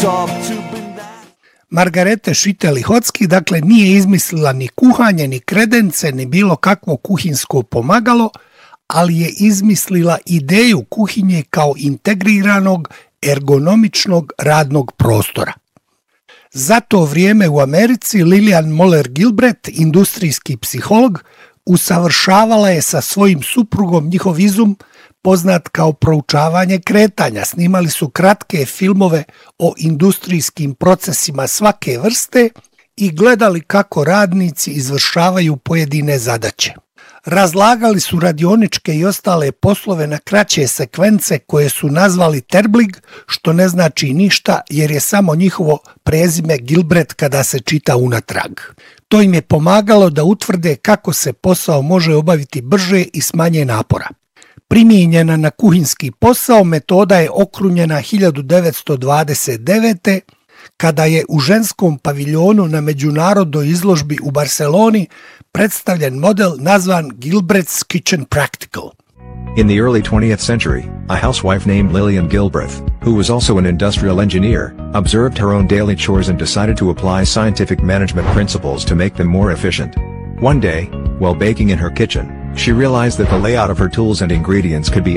Margarete Schütte-Lihotzky dakle nije izmislila ni kuhanje, ni kredence, ni bilo kakvo kuhinsko pomagalo, ali je izmislila ideju kuhinje kao integriranog, ergonomičnog radnog prostora. Za to vrijeme u Americi Lillian Moller Gilbreth, industrijski psiholog, usavršavala je sa svojim suprugom njihov izum, poznat kao proučavanje kretanja. Snimali su kratke filmove o industrijskim procesima svake vrste i gledali kako radnici izvršavaju pojedine zadaće. Razlagali su radioničke i ostale poslove na kraće sekvence koje su nazvali Terblig, što ne znači ništa jer je samo njihovo prezime Gilbreth kada se čita unatrag. To im je pomagalo da utvrde kako se posao može obaviti brže i s manje napora. Primijenjena na kuhinski posao metoda je okrunjena 1929. kada je u ženskom paviljonu na međunarodnoj izložbi u Barceloni predstavljen model nazvan Gilbreth's Kitchen Practical. In the early 20th century, a housewife named Lillian Gilbreth, who was also an industrial engineer, observed her own daily chores and decided to apply scientific management principles to make them more efficient. One day, while baking in her kitchen, she realized that the layout of her tools and ingredients could be